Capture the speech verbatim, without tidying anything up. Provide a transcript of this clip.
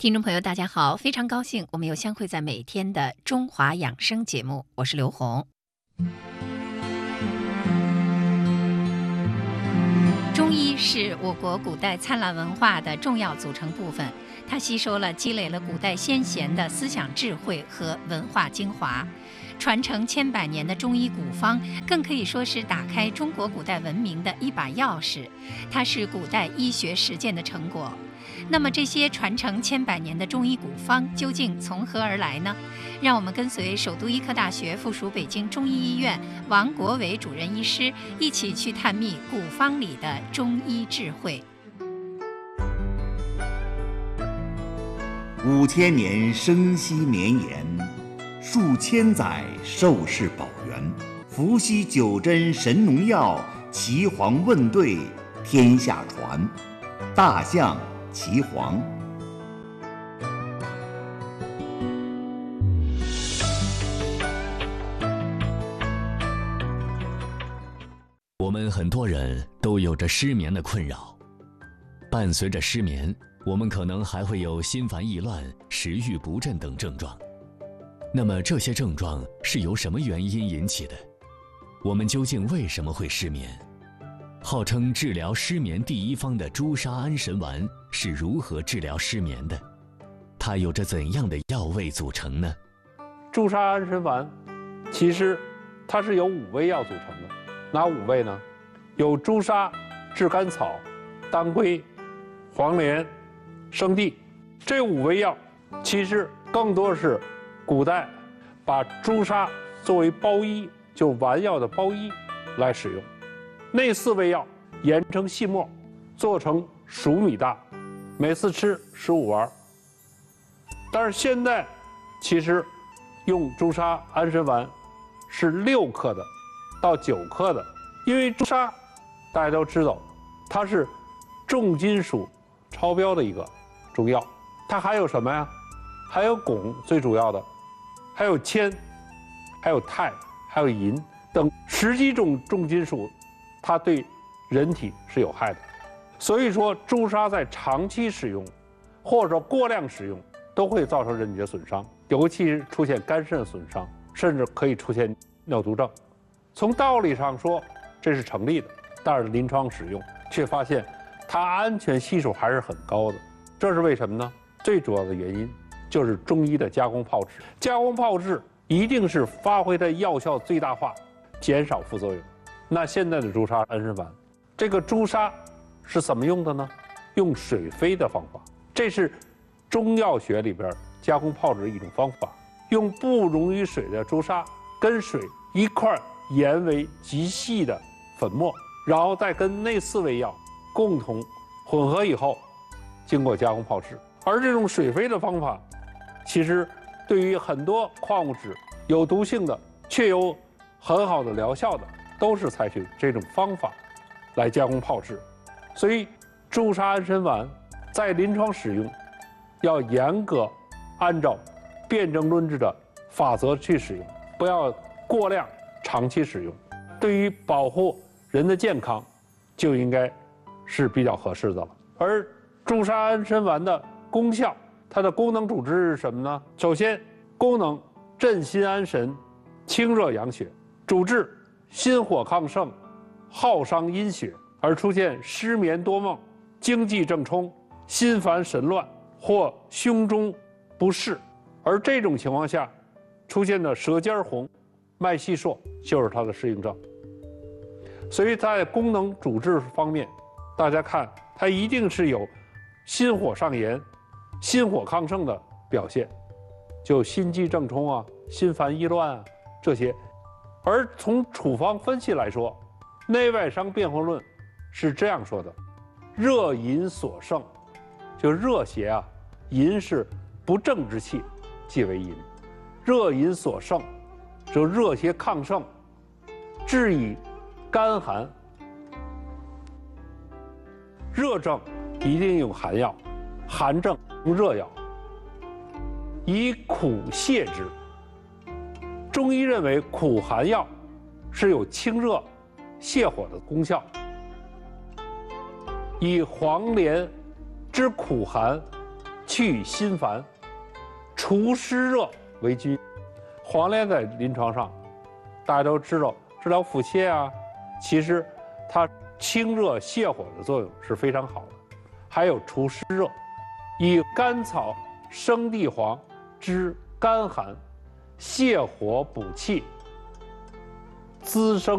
听众朋友，大家好，非常高兴我们又相会在每天的中华养生节目，我是刘红。中医是我国古代灿烂文化的重要组成部分，它吸收了、积累了古代先贤的思想智慧和文化精华，传承千百年的中医古方，更可以说是打开中国古代文明的一把钥匙。它是古代医学实践的成果。那么这些传承千百年的中医古方究竟从何而来呢？让我们跟随首都医科大学附属北京中医医院王国伟主任医师一起去探秘古方里的中医智慧。 五千年生息绵延，数千载寿世保元。伏羲九针神农药，岐黄问对天下传。大象岐黄。 我们很多人都有着失眠的困扰，伴随着失眠，我们可能还会有心烦意乱、食欲不振等症状。那么这些症状是由什么原因引起的？我们究竟为什么会失眠？号称治疗失眠第一方的朱砂安神丸是如何治疗失眠的？它有着怎样的药味组成呢？ 朱砂安神丸其实它是由五味药组成的，哪五味呢？有朱砂、炙甘草、当归、黄连、生地。这五味药其实更多是古代把朱砂作为包衣，就丸药的包衣来使用。那四味药研成细末，做成数米大，每次吃十五丸。但是现在其实用朱砂安神丸是六克的到九克的，因为朱砂大家都知道它是重金属超标的一个中药，它还有什么呀？还有汞，最主要的还有铅，还有钛，还有银等十几种重金属，它对人体是有害的。所以说朱砂在长期使用或者过量使用都会造成人体的损伤，尤其是出现肝肾损伤，甚至可以出现尿毒症。从道理上说这是成立的，但是临床使用却发现它安全系数还是很高的。这是为什么呢？最主要的原因就是中医的加工炮制。加工炮制一定是发挥它药效最大化，减少副作用。那现在的朱砂安神丸，这个朱砂是怎么用的呢？用水飞的方法，这是中药学里边加工炮制的一种方法。用不溶于水的朱砂跟水一块研为极细的粉末，然后再跟那四味药共同混合以后，经过加工炮制。而这种水飞的方法，其实对于很多矿物质有毒性的却有很好的疗效的，都是采取这种方法来加工炮制。所以朱砂安神丸在临床使用要严格按照辨证论治的法则去使用，不要过量长期使用。对于保护人的健康就应该是比较合适的了。而朱砂安神丸的功效，它的功能主治是什么呢？首先功能镇心安神，清热养血，主治心火亢盛，耗伤阴血而出现失眠多梦、惊悸正冲、心烦神乱或胸中不适，而这种情况下出现的舌尖红、脉细数就是它的适应症。所以在功能主治方面，大家看它一定是有心火上炎、心火亢盛的表现，就心悸正冲啊、心烦意乱啊这些。而从处方分析来说，内外伤辩证论是这样说的：热淫所盛，就热邪啊，淫是不正之气，即为淫。热淫所盛，就热邪亢盛，致以干寒。热症一定用寒药，寒症用热药，以苦泻之。中医认为苦寒药是有清热泻火的功效，以黄连之苦寒去心烦、除湿热为居。黄连在临床上，大家都知道治疗腹泻啊，其实它清热泻火的作用是非常好的，还有除湿热。以甘草、生地黄之甘寒，泻火补气，滋生